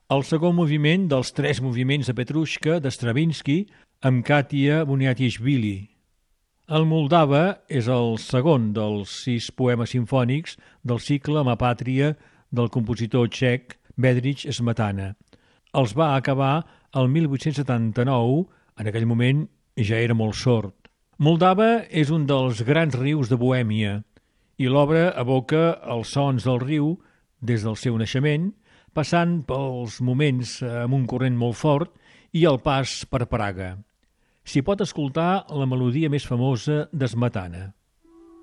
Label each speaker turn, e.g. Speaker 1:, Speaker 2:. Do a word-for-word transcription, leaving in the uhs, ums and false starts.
Speaker 1: el segon moviment dels tres moviments de Petrushka de Stravinsky amb Katia Buniatiashvili. El Moldava és el segon dels sis poemes simfònics del cicle Ma Pàtria del compositor txec Bedřich Smetana. Els va acabar el mil vuit-cents setanta-nou, en aquell moment ja era molt sord. Moldava és un dels grans rius de Bohèmia i l'obra evoca els sons del riu des del seu naixement, passant pels moments amb un corrent molt fort i el pas per Praga. S'hi pot escoltar la melodia més famosa de Smetana.